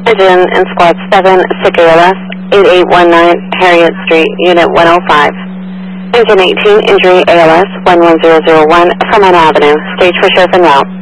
Surgeon in Squad 7, sick ALS, 8819 Harriet Street, Unit 105. Engine 18, injury ALS 11001, Fremont Avenue, stage for Sheriff en route.